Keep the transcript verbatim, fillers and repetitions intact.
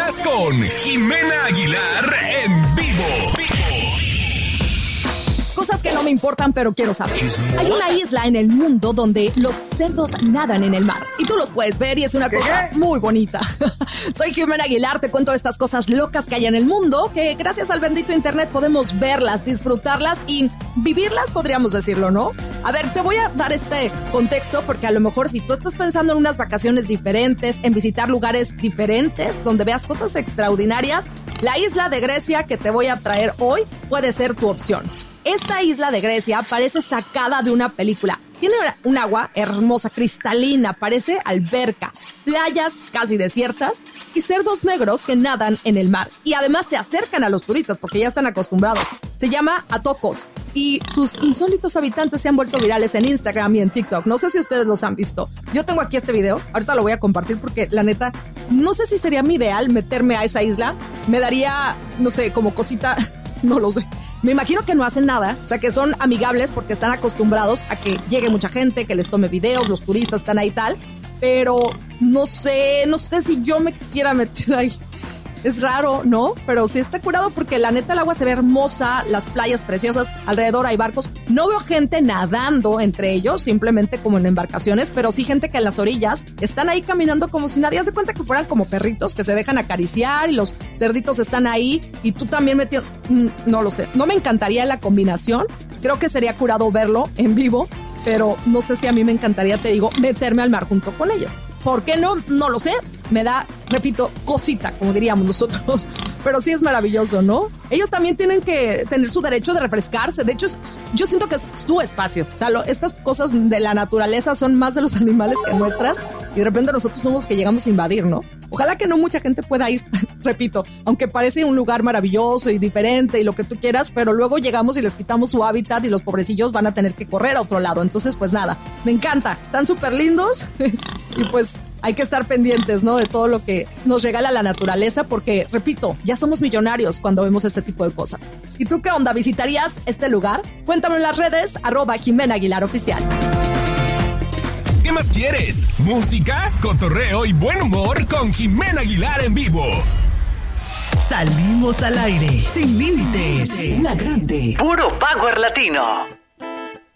Estás con Jimena Aguilar en vivo. Cosas que no me importan, pero quiero saber. Hay una isla en el mundo donde los cerdos nadan en el mar. Y tú los puedes ver y es una cosa muy bonita. Soy Jimena Aguilar, te cuento estas cosas locas que hay en el mundo, que gracias al bendito internet podemos verlas, disfrutarlas y vivirlas, podríamos decirlo, ¿no? A ver, te voy a dar este contexto porque a lo mejor si tú estás pensando en unas vacaciones diferentes, en visitar lugares diferentes, donde veas cosas extraordinarias, la isla de Grecia que te voy a traer hoy puede ser tu opción. Esta isla de Grecia parece sacada de una película. Tiene un agua hermosa, cristalina, parece alberca, playas casi desiertas y cerdos negros que nadan en el mar. Y además se acercan a los turistas porque ya están acostumbrados. Se llama Atokos y sus insólitos habitantes se han vuelto virales en Instagram y en TikTok. No sé si ustedes los han visto. Yo tengo aquí este video, ahorita lo voy a compartir porque la neta, no sé si sería mi ideal meterme a esa isla. Me daría, no sé, como cosita, no lo sé. Me imagino que no hacen nada, o sea que son amigables porque están acostumbrados a que llegue mucha gente, que les tome videos, los turistas están ahí y tal, pero no sé, no sé si yo me quisiera meter ahí. Es raro, ¿no? Pero sí está curado porque la neta el agua se ve hermosa, las playas preciosas, alrededor hay barcos. No veo gente nadando entre ellos, simplemente como en embarcaciones, pero sí gente que en las orillas están ahí caminando como si nadie. Haz de cuenta que fueran como perritos que se dejan acariciar y los cerditos están ahí y tú también metiendo... No lo sé, no me encantaría la combinación. Creo que sería curado verlo en vivo, pero no sé si a mí me encantaría, te digo, meterme al mar junto con ella. ¿Por qué no? No lo sé. Me da, repito, cosita, como diríamos nosotros. Pero sí es maravilloso, ¿no? Ellos también tienen que tener su derecho de refrescarse. De hecho, es, yo siento que es su espacio. O sea, lo, estas cosas de la naturaleza son más de los animales que nuestras. Y de repente nosotros somos los que llegamos a invadir, ¿no? Ojalá que no mucha gente pueda ir, repito, aunque parece un lugar maravilloso y diferente y lo que tú quieras, pero luego llegamos y les quitamos su hábitat y los pobrecillos van a tener que correr a otro lado. Entonces, pues nada, me encanta. Están súper lindos y pues hay que estar pendientes, ¿no? De todo lo que nos regala la naturaleza porque, repito, ya somos millonarios cuando vemos este tipo de cosas. ¿Y tú qué onda? ¿Visitarías este lugar? Cuéntame en las redes, arroba Jimena Aguilar Oficial. ¿Qué más quieres? Música, cotorreo y buen humor con Jimena Aguilar en vivo. Salimos al aire, sin límites. La Grande. Puro Power Latino.